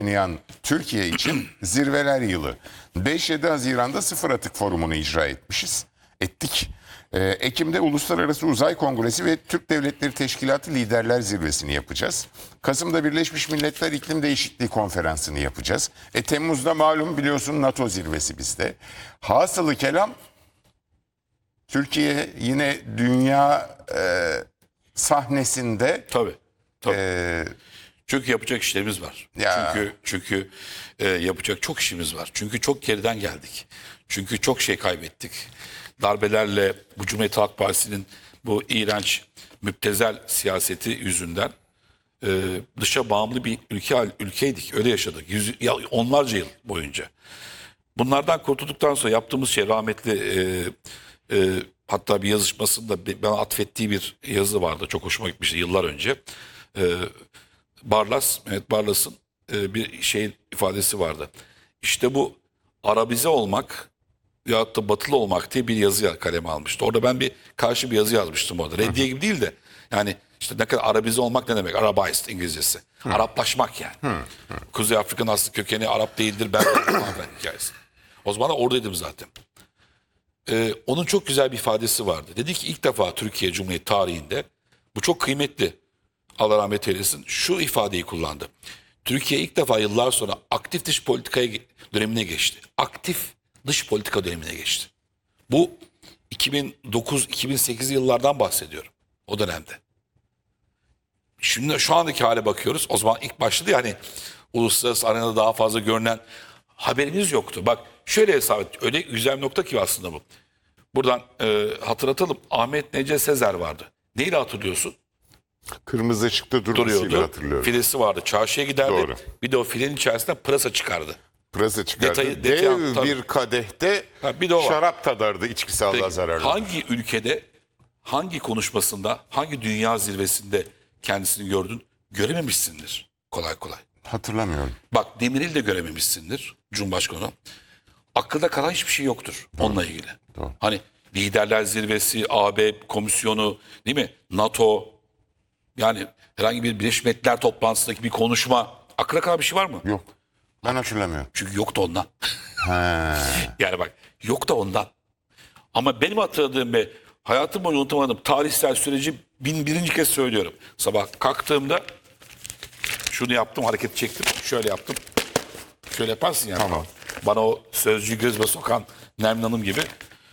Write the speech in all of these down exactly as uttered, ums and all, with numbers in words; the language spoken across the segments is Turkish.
oynayan Türkiye için zirveler yılı. beş yedi Haziran'da Sıfır Atık Forumu'nu icra etmişiz. Ettik. Ee, Ekim'de Uluslararası Uzay Kongresi ve Türk Devletleri Teşkilatı Liderler Zirvesi'ni yapacağız. Kasım'da Birleşmiş Milletler İklim Değişikliği Konferansı'nı yapacağız. E, Temmuz'da malum biliyorsun NATO zirvesi bizde. Hasılı kelam Türkiye yine dünya e, sahnesinde Tabii. tabii. e, Çünkü yapacak işlerimiz var. Ya. Çünkü çünkü e, yapacak çok işimiz var. Çünkü çok geriden geldik. Çünkü çok şey kaybettik. Darbelerle bu Cumhuriyet Halk Partisi'nin bu iğrenç müptezel siyaseti yüzünden e, dışa bağımlı bir ülke ülkeydik. Öyle yaşadık. Yüz, ya, onlarca yıl boyunca. Bunlardan kurtulduktan sonra yaptığımız şey rahmetli e, e, hatta bir yazışmasında bana atfettiği bir yazı vardı. Çok hoşuma gitmişti yıllar önce. E, Barlas, Mehmet Barlas'ın e, bir şey ifadesi vardı. İşte bu Arabize olmak veyahut da batılı olmak diye bir yazı kaleme almıştı. Orada ben bir karşı bir yazı yazmıştım orada. Reddiye gibi değil de yani işte ne kadar Arabize olmak ne demek? Arabized İngilizcesi. Hı. Araplaşmak yani. Hı. Hı. Kuzey Afrika'nın aslı kökeni Arap değildir. Ben hikayesi. O zaman da oradaydım zaten. Ee, onun çok güzel bir ifadesi vardı. Dedi ki ilk defa Türkiye Cumhuriyeti tarihinde bu çok kıymetli. Allah rahmet eylesin. Şu ifadeyi kullandı. Türkiye ilk defa yıllar sonra aktif dış politikaya dönemine geçti. Aktif dış politika dönemine geçti. Bu iki bin dokuz iki bin sekiz yıllardan bahsediyorum. O dönemde. Şimdi şu andaki hale bakıyoruz. O zaman ilk başladı ya hani uluslararası arenada daha fazla görünen haberimiz yoktu. Bak şöyle hesap et. Öyle güzel bir nokta ki aslında bu. Buradan e, hatırlatalım. Ahmet Nece Sezer vardı. Neyle hatırlıyorsun? kırmızı ışıkta durmasıyla hatırlıyorum. Filesi vardı. Çarşıya giderdi. Doğru. Bir de o filenin içerisinde pırasa çıkardı. Pırasa çıkardı. Detayı- Dev detayı- tabii. bir kadehte Ha, bir de o var. şarap tadardı içki sağlığa Peki, zararlı. hangi ülkede, hangi konuşmasında, hangi dünya zirvesinde kendisini gördün? Görememişsindir kolay kolay. Hatırlamıyorum. Bak Demirel'i de görememişsindir Cumhurbaşkanı. Akılda kalan hiçbir şey yoktur onunla ilgili. Doğru. Hani liderler zirvesi, A B komisyonu, değil mi? NATO, yani herhangi bir Birleşmiş Milletler toplantısındaki bir konuşma. Aklına kalan bir şey var mı? Yok. Ben hatırlamıyorum. Çünkü yoktu ondan. He. Yani bak yok da ondan. Ama benim hatırladığım ve hayatım boyunca unutamadığım tarihsel süreci bin birinci kez söylüyorum. Sabah kalktığımda şunu yaptım, hareket çektim, şöyle yaptım. Şöyle yaparsın yani. Tamam. Bana o sözcüğü gözüme sokan Nermin Hanım gibi.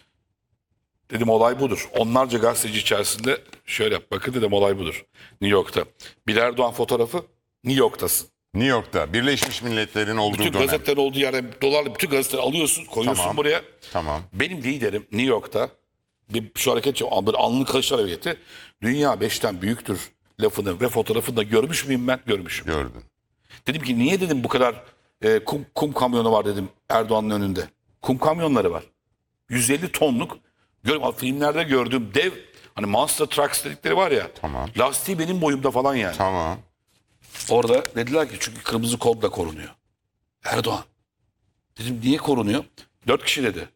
Dedim olay budur. Onlarca gazeteci içerisinde şöyle yap. Bakın dedim olay budur. New York'ta. Bilal Erdoğan fotoğrafı New York'tasın. New York'ta Birleşmiş Milletler'in olduğu Bütün dönem. gazetelerin olduğu yerde dolarla bütün gazeteleri alıyorsun, koyuyorsun Tamam. buraya. Tamam. Benim liderim New York'ta bir şu hareket böyle alnını Kılıçlar hareketi. Dünya beşten büyüktür lafını ve fotoğrafını da görmüş müyüm ben? Görmüşüm. Gördün. Dedim ki niye dedim bu kadar e, kum, kum kamyonu var dedim Erdoğan'ın önünde. Kum kamyonları var. yüz elli tonluk gör, filmlerde gördüğüm dev hani Monster Trucks dedikleri var ya. Tamam. Lastiği benim boyumda falan yani. Tamam. Orada dediler ki çünkü kırmızı kodla korunuyor. Erdoğan. Dedim niye korunuyor? Dört kişi dedi.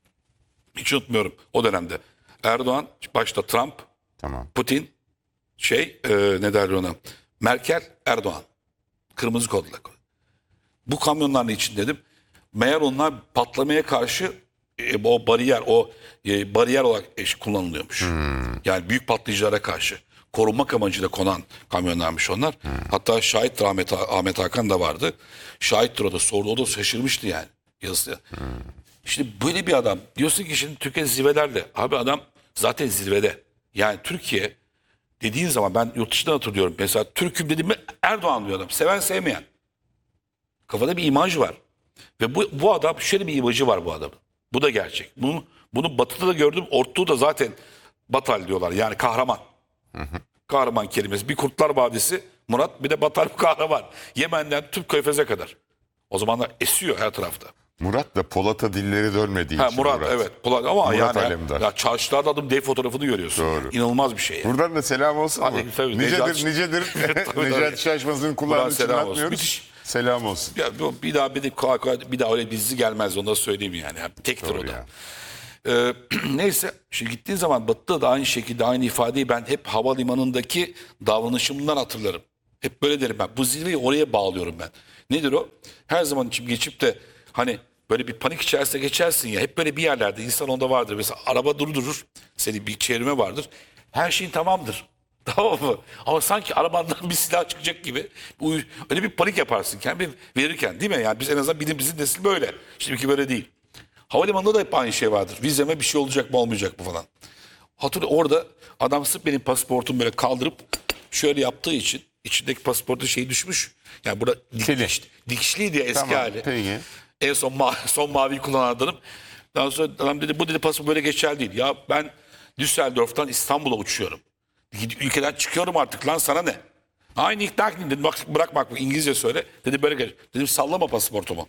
Hiç unutmuyorum o dönemde. Erdoğan, başta Trump, Tamam. Putin, şey e, ne derler ona? Merkel, Erdoğan. Kırmızı kodla. Bu kamyonların için dedim. Meğer onlar patlamaya karşı e, o bariyer, o e, bariyer olarak e, kullanılıyormuş. Yani büyük patlayıcılara karşı korunmak amacıyla konan kamyonlarmış onlar. Hatta şahit Ahmet, Ahmet Hakan da vardı. Şahittir o da sordu. O da şaşırmıştı yani yazısı. İşte böyle bir adam. Diyorsun ki şimdi Türkiye zirvelerde. Abi adam zaten zirvede. Yani Türkiye dediğin zaman ben yurt dışından hatırlıyorum. Mesela Türk'üm dedim mi Erdoğan diyor adam. Seven sevmeyen. Kafada bir imaj var. Ve bu, bu adam şöyle bir imajı var bu adamın. Bu da gerçek. Bunu, bunu batıda da gördüm. Ortadoğu da zaten batal diyorlar. Yani kahraman. Hı hı. Kahraman kelimesi. Bir Kurtlar Vadisi Murat bir de batal kahraman. Yemen'den tüm Körfez'e kadar. O zamanlar esiyor her tarafta. Murat da Polat'a dilleri dönmediği Ha, için Murat, Murat. evet. Polat, ama Murat yani Alemdar. ya çarşılarda adım dev fotoğrafını görüyorsun. Doğru. Yani. İnanılmaz bir şey. Yani. Buradan da selam olsun mu? Hadi, tabii, nicedir, Necati- nicedir. Tabii, Necati tabii. Şaşmaz'ın kulağını Buradan selam olsun. çınlatmıyoruz. Müthiş. Selam olsun. Ya, bu- bir daha bir, de, kolay kolay bir daha öyle dizi gelmez onu da söyleyeyim yani. yani tektir Doğru o da. ya. Ee, neyse şimdi gittiğin zaman Batı'da da aynı şekilde aynı ifadeyi ben hep havalimanındaki davranışımdan hatırlarım. Hep böyle derim ben. Bu zirveyi oraya bağlıyorum ben. Nedir o? Her zaman için geçip de hani böyle bir panik içerisinde geçersin ya. Hep böyle bir yerlerde insan onda vardır. Mesela araba durdurur. Senin bir çevirme vardır. Her şeyin tamamdır. Tamam mı? Ama sanki arabandan bir silah çıkacak gibi uy- öyle bir panik yaparsın kendi verirken, değil mi? Yani biz en azından bizim bizim nesil böyle. Şimdiki böyle değil. Havalimanında da hep aynı şey vardır. Vizeme bir şey olacak mı olmayacak mı falan. Hatırla orada adam sırf benim pasaportumu böyle kaldırıp şöyle yaptığı için içindeki pasaportun şeyi düşmüş. Yani burada dikiş, dikişliydi ya eski Tamam, hali. peki. En son, ma son maviyi kullanan adamım. Daha sonra adam dedi bu dedi pasaport böyle geçerli değil. Ya ben Düsseldorf'tan İstanbul'a uçuyorum. Ülkeden çıkıyorum artık lan, sana ne? Aynı ikna ettim dedim, bak bırak bak İngilizce söyle. Dedi böyle geç. Dedim sallama pasaportumu.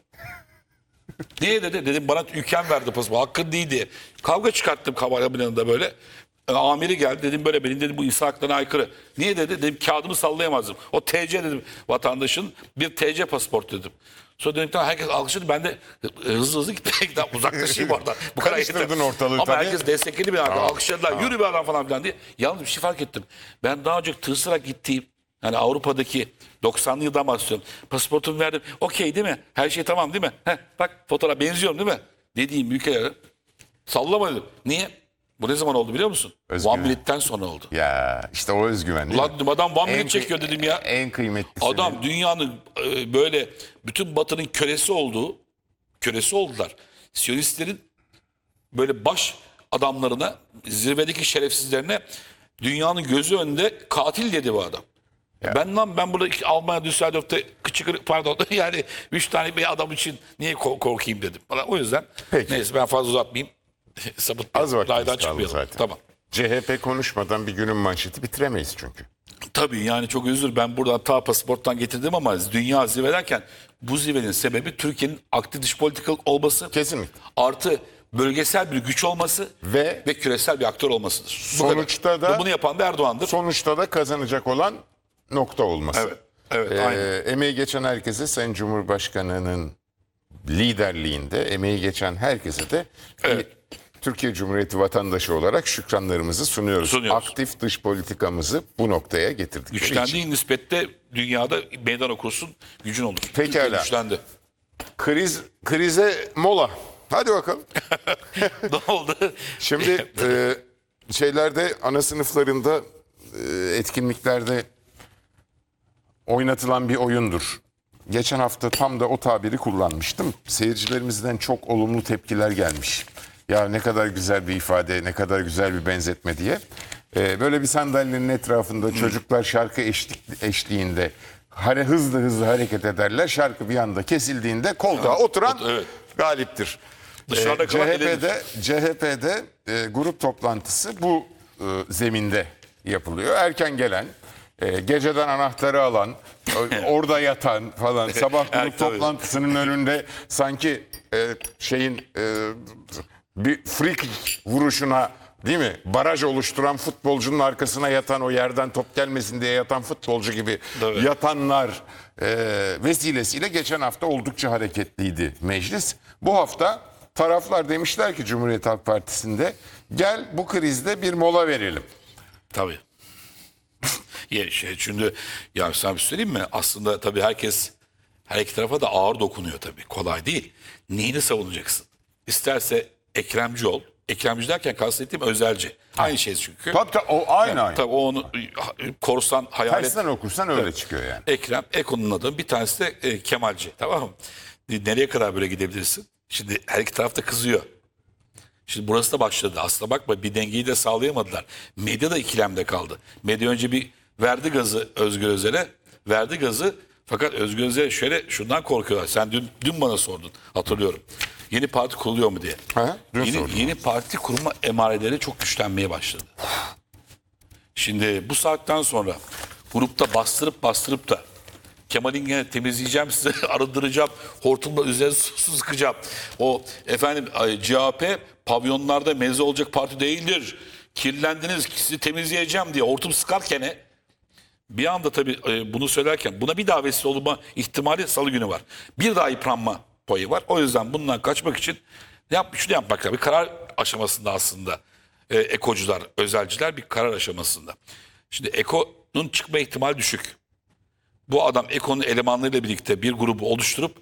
Niye dedi? Dedim bana ülkem verdi pasport. Hakkın değil diye. Kavga çıkarttım havalimanının yanında böyle. E, amiri geldi dedim böyle benim dedim bu insan haklarına aykırı. Niye dedi? Dedim kağıdımı sallayamazdım. O T C dedim vatandaşın bir T C pasaport dedim. Sonra dedim tamam herkes alkışladı. Ben de hızlı hızlı gitmeye daha uzaklaşayım oradan. Bu kadar yeter. Karıştırdın ortalığı Ama tabii. herkes destekledi beni. Tamam, Alkışladılar. tamam. Yürü be adam falan filan diye. Yalnız bir şey fark ettim. Ben daha önce tırsırarak gittiğim yani Avrupa'daki doksanlı yıldan bahsediyorum. Pasaportumu verdim. Okey değil mi? Her şey tamam değil mi? Heh, bak fotoğraf benziyorum değil mi? Dediğim ülkelere sallamadım. Niye? Bu ne zaman oldu biliyor musun? Özgüven. One Minute'den sonra oldu. Ya işte o özgüven değil Lan mi? dedim, adam One En Minute çekiyor kıy- dedim ya. En kıymetlisi. Adam dünyanın e, böyle bütün batının kölesi olduğu, kölesi oldular. Siyonistlerin böyle baş adamlarına, zirvedeki şerefsizlerine dünyanın gözü önünde katil dedi bu adam. Ben lan ben burada iki- Almanya Düsseldorf'ta küçük pardon yani üç tane bir adam için niye ko- korkayım dedim. Bana, o yüzden Peki. neyse ben fazla uzatmayayım. Sapıtmayalım. Az vaktimiz Raydan kaldı çıkmayalım. zaten. Tamam. C H P konuşmadan bir günün manşeti bitiremeyiz çünkü. Tabii yani çok özür ben buradan ta pasaporttan getirdim ama dünya zirve derken bu zirvenin sebebi Türkiye'nin aktif dış politika olması. Kesinlikle. Artı bölgesel bir güç olması Ve- ve küresel bir aktör olmasıdır. Bu Sonuçta kadar. da- Ve bunu yapan da Erdoğan'dır. Sonuçta da kazanacak olan nokta olması. Evet. Evet, Ee, aynen. emeği geçen herkese Sayın Cumhurbaşkanı'nın liderliğinde emeği geçen herkese de Evet. Türkiye Cumhuriyeti vatandaşı olarak şükranlarımızı sunuyoruz. Sunuyoruz. Aktif dış politikamızı bu noktaya getirdik. Güçlendiğin nispette dünyada meydan okursun, gücün olur. Pekala. Türkiye güçlendi. Kriz krize mola. Hadi bakalım. Ne oldu? Şimdi e, şeylerde ana sınıflarında e, etkinliklerde oynatılan bir oyundur. Geçen hafta tam da o tabiri kullanmıştım. Seyircilerimizden çok olumlu tepkiler gelmiş. Ya ne kadar güzel bir ifade, ne kadar güzel bir benzetme diye. E, böyle bir sandalyenin etrafında çocuklar şarkı eşlik, eşliğinde hare, hızlı hızlı hareket ederler. Şarkı bir anda kesildiğinde koltuğa oturan evet. galiptir. Dışarıda Ee, kalan C H P'de C H P'de e, grup toplantısı bu e, zeminde yapılıyor. Erken gelen, e, geceden anahtarı alan, e, orada yatan falan sabah grup Evet, tabii. toplantısının önünde sanki e, şeyin e, bir free kick vuruşuna değil mi? Baraj oluşturan futbolcunun arkasına yatan o yerden top gelmesin diye yatan futbolcu gibi Tabii. yatanlar e, vesilesiyle geçen hafta oldukça hareketliydi meclis. Bu hafta taraflar demişler ki Cumhuriyet Halk Partisi'nde gel bu krizde bir mola verelim. Tabii. Ya şey, çünkü ya sana bir şey söyleyeyim mi? Aslında tabii herkes her iki tarafa da ağır dokunuyor tabii. Kolay değil. Neyini savunacaksın? İsterse Ekremci ol. Ekremci derken kastettiğim özelci. Aynı şey çünkü. Tabii tabii o aynı aynı. Tabii o onu korsan, hayalet. Tersten okursan öyle çıkıyor yani. Ekrem, Eko'nun adı. Bir tanesi de e, Kemalci. Tamam mı? Nereye kadar böyle gidebilirsin? Şimdi her iki taraf da kızıyor. Şimdi burası da başladı. Aslına bakma bir dengeyi de sağlayamadılar. Medya da ikilemde kaldı. Medya önce bir verdi gazı Özgür Özel'e. Verdi gazı fakat Özgür Özel şöyle şundan korkuyorlar. Sen dün, dün bana sordun hatırlıyorum. Yeni parti kuruluyor mu diye. Ha, dün yeni, sordum. yeni parti kurma emareleri çok güçlenmeye başladı. Şimdi bu saatten sonra grupta bastırıp bastırıp da Kemal'in gene temizleyeceğim sizi, arındıracağım, hortumla üzerine su su sıkacağım. O efendim C H P pavyonlarda meze olacak parti değildir. Kirlendiniz sizi temizleyeceğim diye hortum sıkarken bir anda tabii e, bunu söylerken buna bir daha vesile olma ihtimali salı günü var. Bir daha yıpranma payı var. O yüzden bundan kaçmak için ne yap, şunu yapmak lazım. Bir karar aşamasında aslında e, ekocular, özelciler bir karar aşamasında. Şimdi Eko'nun çıkma ihtimali düşük. bu adam Eko'nun elemanlarıyla birlikte bir grubu oluşturup